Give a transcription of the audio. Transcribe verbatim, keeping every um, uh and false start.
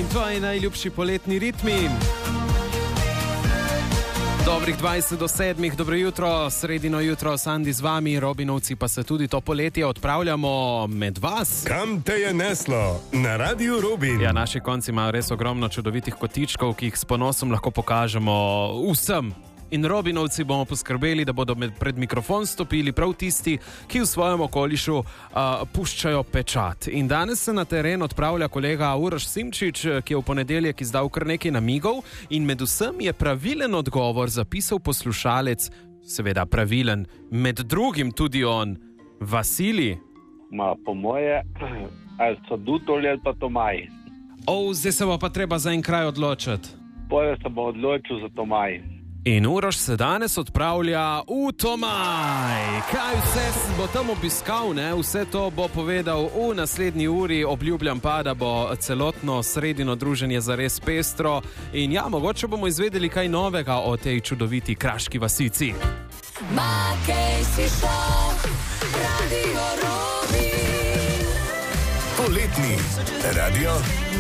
tvoji najljubši poletni ritmi. Dobrih dvajset do sedmih, dobro jutro, sredino jutro, Sandi z vami, Robinovci pa se tudi to poletje odpravljamo med vas. Kam te je neslo? Na Radiu Robin. Ja, naši konci imajo res ogromno čudovitih kotičkov, ki jih s ponosom lahko pokažemo vsem. In Robinovci bomo poskrbeli, da bodo med, pred mikrofon stopili prav tisti, ki v svojem okolišu uh, puščajo pečat. In danes se na teren odpravlja kolega Uroš Simčič, ki je v ponedeljek izdal kar nekaj namigov in med vsem je pravilen odgovor zapisal poslušalec, seveda pravilen, med drugim tudi on, Vasilij. Ma, po moje, ali so Dutolj ali pa Tomaj. O, zdaj se bo pa treba za en kraj odločiti. Poje se bo odločil za Tomaj. In Uroš se danes odpravlja v Tomaj. Kaj vse bo tam obiskal, ne? Vse to bo povedal v naslednji uri. Obljubljam pa, da bo celotno sredino druženje zares pestro. In ja, mogoče bomo izvedeli kaj novega o tej čudoviti kraški vasici. Makej si šel, Radio Robin. Poletni Radio